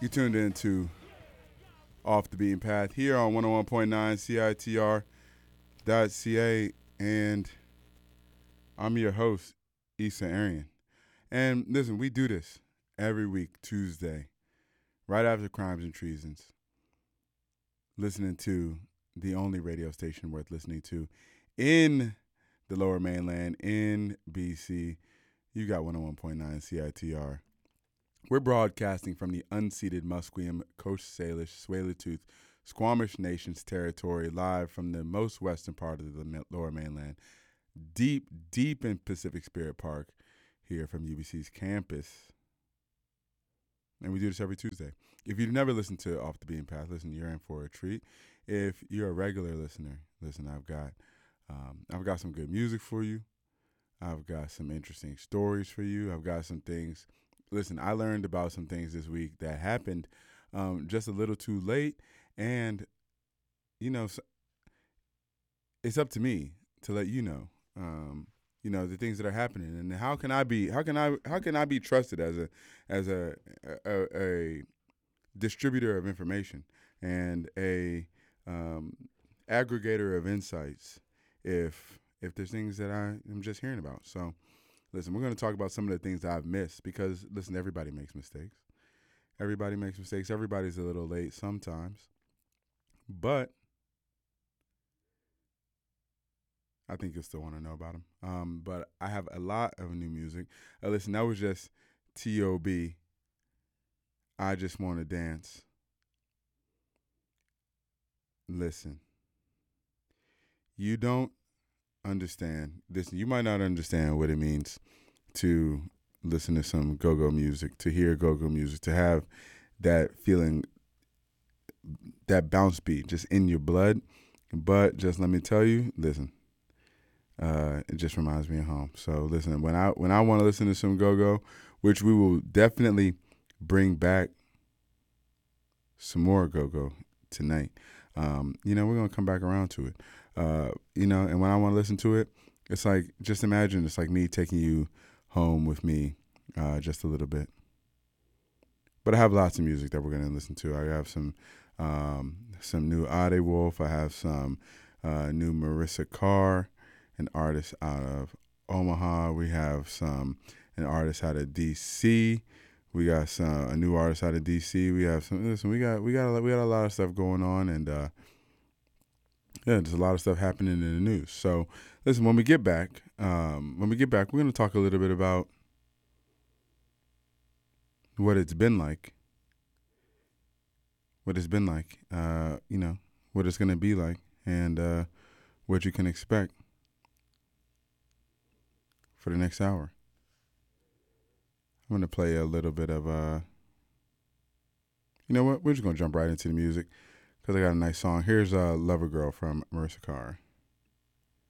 You tuned in to Off the Beaten Path here on 101.9 CITR.ca, and I'm your host, Issa Arian. And listen, we do this every week, Tuesday, right after Crimes and Treasons, listening to the only radio station worth listening to in the Lower Mainland, in BC. You got 101.9 CITR. We're broadcasting from the unceded Musqueam, Coast Salish, Tsleil-Waututh, Squamish Nations territory, live from the most western part of the Lower Mainland, deep in Pacific Spirit Park, here from UBC's campus. And we do this every Tuesday. If you've never listened to Off the Beaten Path, listen, you're in for a treat. If you're a regular listener, listen, I've got some good music for you. I've got some interesting stories for you. I've got some things. Listen, I learned about some things this week that happened just a little too late, and it's up to me to let you know, the things that are happening, and how can I be trusted as a distributor of information and a aggregator of insights if there's things that I am just hearing about. So. Listen, we're going to talk about some of the things that I've missed because, listen, everybody makes mistakes. Everybody makes mistakes. Everybody's a little late sometimes. But I think you'll still want to know about them. But I have a lot of new music. Listen, that was just T.O.B. I Just Want to Dance. Listen, you don't understand this. You might not understand what it means to listen to some go-go music, to hear go-go music, to have that feeling, that bounce beat just in your blood. But just let me tell you, listen, it just reminds me of home. So listen, when I want to listen to some go-go, which we will definitely bring back some more go-go tonight. We're going to come back around to it. And when I want to listen to it, it's like, just imagine it's like me taking you home with me just a little bit. But I have lots of music that we're going to listen to. I have some new Ade Wolf. I have some new Marissa Carr, an artist out of Omaha. We have an artist out of D.C. We got a new artist out of D.C. We have we got a lot of stuff going on, and there's a lot of stuff happening in the news. So, listen, when we get back, we're going to talk a little bit about what it's been like. What it's been like, what it's going to be like, and what you can expect for the next hour. I'm going to play a little bit of, you know what? We're just going to jump right into the music because I got a nice song. Here's Lover Girl from Marissa Carr.